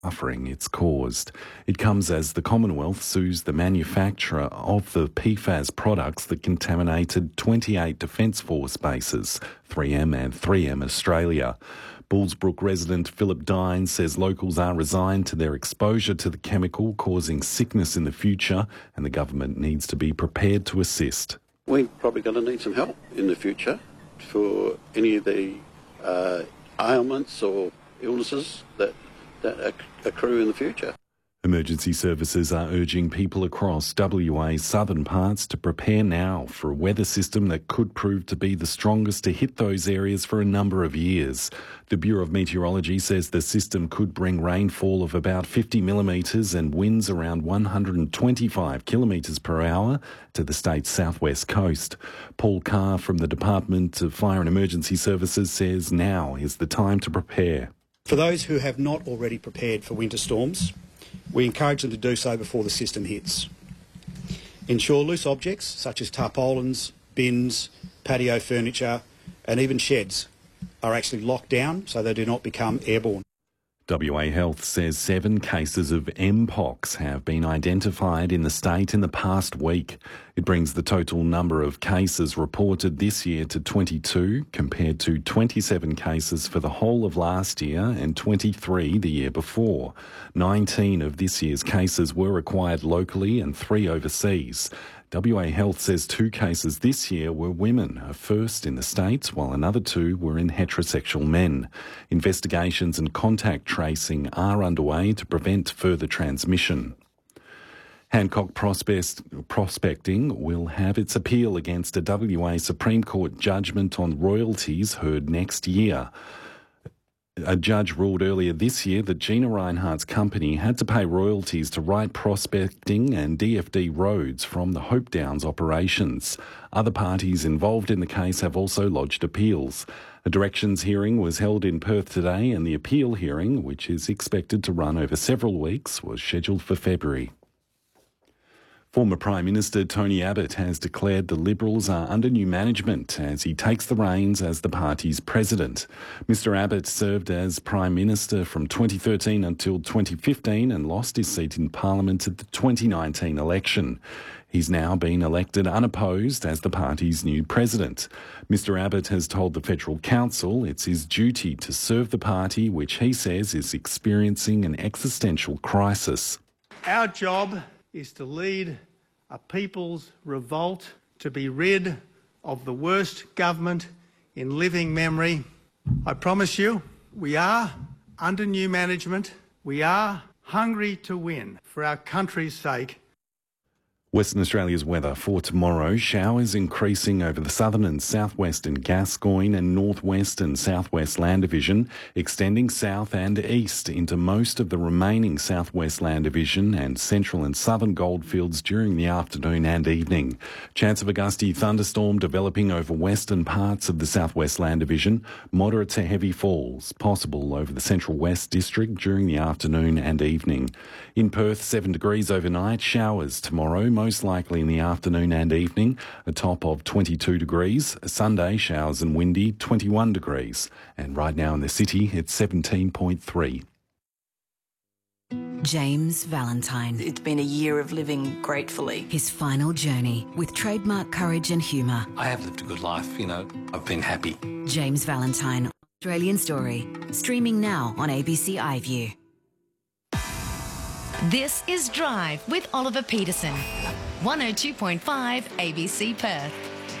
suffering it's caused. It comes as the Commonwealth sues the manufacturer of the PFAS products that contaminated 28 Defence Force bases, 3M and 3M Australia. Bullsbrook resident Philip Dines says locals are resigned to their exposure to the chemical causing sickness in the future, and the government needs to be prepared to assist. We're probably going to need some help in the future for any of the ailments or illnesses that accrue in the future. Emergency services are urging people across WA's southern parts to prepare now for a weather system that could prove to be the strongest to hit those areas for a number of years. The Bureau of Meteorology says the system could bring rainfall of about 50 millimetres and winds around 125 kilometres per hour to the state's southwest coast. Paul Carr from the Department of Fire and Emergency Services says now is the time to prepare. For those who have not already prepared for winter storms, we encourage them to do so before the system hits. Ensure loose objects such as tarpaulins, bins, patio furniture and even sheds are actually locked down so they do not become airborne. WA Health says 7 cases of Mpox have been identified in the state in the past week. It brings the total number of cases reported this year to 22, compared to 27 cases for the whole of last year and 23 the year before. 19 of this year's cases were acquired locally and 3 overseas. WA Health says 2 cases this year were women, a first in the States, while another 2 were in heterosexual men. Investigations and contact tracing are underway to prevent further transmission. Hancock Prospecting will have its appeal against a WA Supreme Court judgment on royalties heard next year. A judge ruled earlier this year that Gina Rinehart's company had to pay royalties to Wright Prospecting and DFD Roads from the Hope Downs operations. Other parties involved in the case have also lodged appeals. A directions hearing was held in Perth today, and the appeal hearing, which is expected to run over several weeks, was scheduled for February. Former Prime Minister Tony Abbott has declared the Liberals are under new management as he takes the reins as the party's president. Mr Abbott served as Prime Minister from 2013 until 2015 and lost his seat in Parliament at the 2019 election. He's now been elected unopposed as the party's new president. Mr Abbott has told the Federal Council it's his duty to serve the party, which he says is experiencing an existential crisis. Our job is to lead a people's revolt to be rid of the worst government in living memory. I promise you, we are under new management. We are hungry to win for our country's sake. Western Australia's weather for tomorrow. Showers increasing over the southern and southwestern Gascoyne and northwest and southwest land division, extending south and east into most of the remaining southwest land division and central and southern goldfields during the afternoon and evening. Chance of a gusty thunderstorm developing over western parts of the southwest land division. Moderate to heavy falls possible over the central west district during the afternoon and evening. In Perth, 7 degrees overnight. Showers tomorrow, most likely in the afternoon and evening, a top of 22 degrees. Sunday, showers and windy, 21 degrees. And right now in the city, it's 17.3. James Valentine. It's been a year of living gratefully. His final journey with trademark courage and humour. I have lived a good life, I've been happy. James Valentine, Australian Story. Streaming now on ABC iView. This is Drive with Oliver Peterson. 102.5 ABC Perth.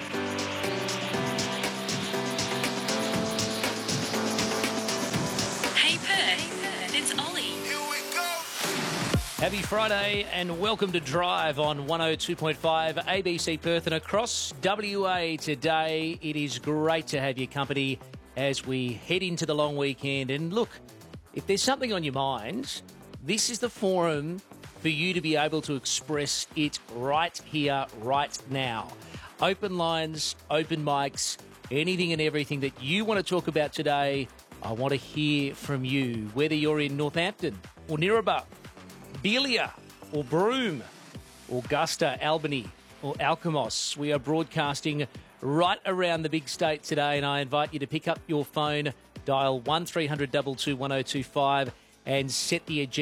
Hey Perth, it's Ollie. Here we go. Happy Friday and welcome to Drive on 102.5 ABC Perth and across WA today. It is great to have your company as we head into the long weekend. And look, if there's something on your mind, this is the forum for you to be able to express it right here, right now. Open lines, open mics, anything and everything that you want to talk about today, I want to hear from you. Whether you're in Northampton or Neeraba, Belia or Broome, Augusta, Albany or Alkimos, we are broadcasting right around the big state today, and I invite you to pick up your phone, dial 1300 222 1025, and set the agenda.